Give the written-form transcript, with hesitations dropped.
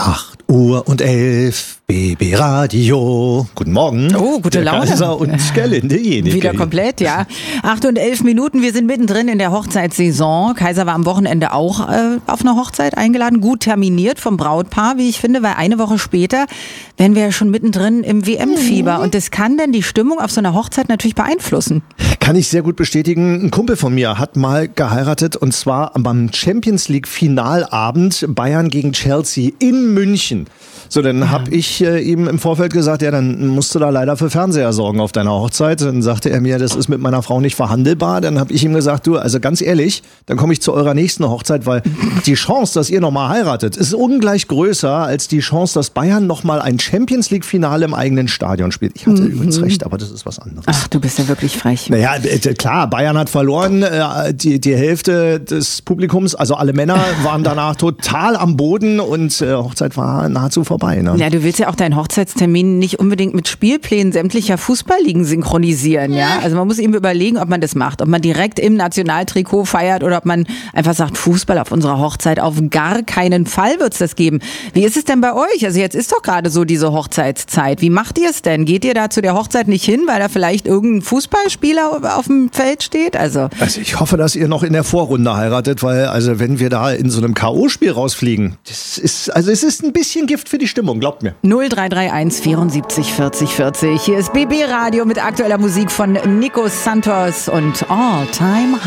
8:11 BB Radio. Guten Morgen. Oh, gute Laune. Kaiser und Gerlinde Jenike. Wieder komplett, ja. 8:11. Wir sind mittendrin in der Hochzeitssaison. Kaiser war am Wochenende auch auf eine Hochzeit eingeladen. Gut terminiert vom Brautpaar, wie ich finde, weil eine Woche später wären wir ja schon mittendrin im WM-Fieber. Und das kann dann die Stimmung auf so einer Hochzeit natürlich beeinflussen. Kann ich sehr gut bestätigen. Ein Kumpel von mir hat mal geheiratet und zwar beim Champions League Finalabend Bayern gegen Chelsea in München. So, dann habe ich ihm im Vorfeld gesagt, ja, dann musst du da leider für Fernseher sorgen auf deiner Hochzeit. Dann sagte er mir, das ist mit meiner Frau nicht verhandelbar. Dann habe ich ihm gesagt, du, also ganz ehrlich, dann komme ich zu eurer nächsten Hochzeit, weil die Chance, dass ihr nochmal heiratet, ist ungleich größer als die Chance, dass Bayern nochmal ein Champions League Finale im eigenen Stadion spielt. Ich hatte übrigens recht, aber das ist was anderes. Ach, du bist ja wirklich frech. Naja, klar, Bayern hat verloren. Die Hälfte des Publikums, also alle Männer, waren danach total am Boden und Hochzeit war nahezu vorbei. Ne? Ja, du willst ja auch deinen Hochzeitstermin nicht unbedingt mit Spielplänen sämtlicher Fußballligen synchronisieren, ja? Also man muss eben überlegen, ob man das macht, ob man direkt im Nationaltrikot feiert oder ob man einfach sagt, Fußball auf unserer Hochzeit, auf gar keinen Fall wird's das geben. Wie ist es denn bei euch? Also jetzt ist doch gerade so diese Hochzeitszeit. Wie macht ihr es denn? Geht ihr da zu der Hochzeit nicht hin, weil da vielleicht irgendein Fußballspieler auf dem Feld steht? Also ich hoffe, dass ihr noch in der Vorrunde heiratet, weil also wenn wir da in so einem K.O.-Spiel rausfliegen, es ist ein bisschen Gift für die Stimmung, glaubt mir. 0331 74 40 40. Hier ist BB Radio mit aktueller Musik von Nico Santos und All Time High.